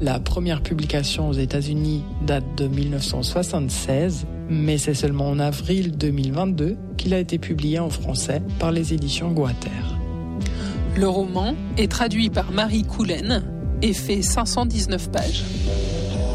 La première publication aux États-Unis date de 1976, mais c'est seulement en avril 2022 qu'il a été publié en français par les éditions Guater. Le roman est traduit par Marie Coulen et fait 519 pages.